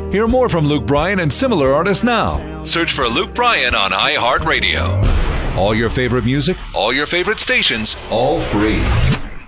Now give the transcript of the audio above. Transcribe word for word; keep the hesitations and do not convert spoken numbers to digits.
Hear more from Luke Bryan and similar artists now. Search for Luke Bryan on iHeartRadio. All your favorite music, all your favorite stations, all free.